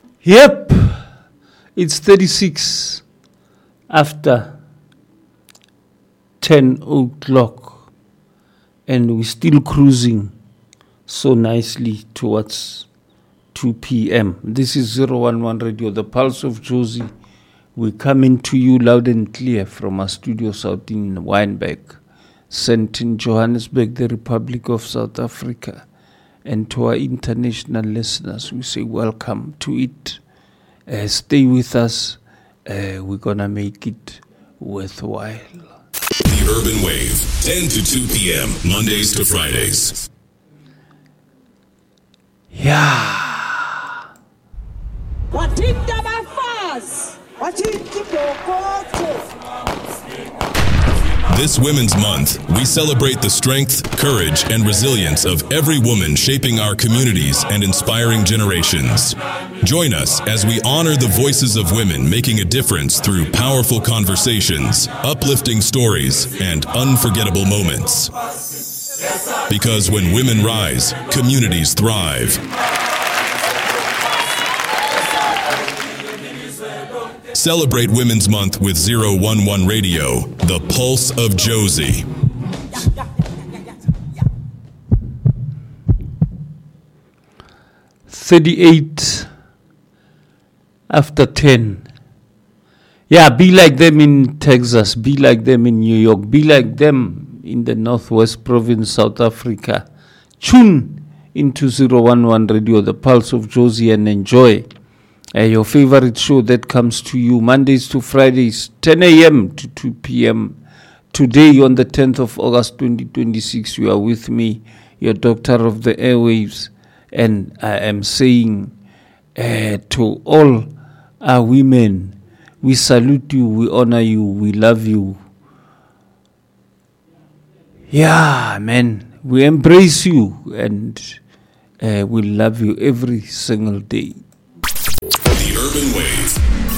Yep, it's 36 after 10 o'clock, and we're still cruising so nicely towards 2 p.m. This is 011 Radio, the Pulse of Jozi. We're coming to you loud and clear from our studios out in Wynberg, sent in Johannesburg, the Republic of South Africa. And to our international listeners, we say welcome to it. Stay with us. We're going to make it worthwhile. The Urban Wave, 10 to 2 p.m., Mondays to Fridays. Yeah. This Women's Month, we celebrate the strength, courage, and resilience of every woman shaping our communities and inspiring generations. Join us as we honor the voices of women making a difference through powerful conversations, uplifting stories, and unforgettable moments. Because when women rise, communities thrive. Celebrate Women's Month with 011 Radio, the Pulse of Jozi. "38 after 10. Yeah, be like them in Texas, be like them in New York, be like them in the Northwest Province, South Africa. Tune into 011 Radio, the Pulse of Jozi, and enjoy your favorite show that comes to you Mondays to Fridays, 10 a.m. to 2 p.m. Today, on the 10th of August 2026, you are with me, your doctor of the airwaves, and I am saying to all our women, we salute you, we honor you, we love you. Yeah, man, we embrace you, and we love you every single day. The Urban Wave.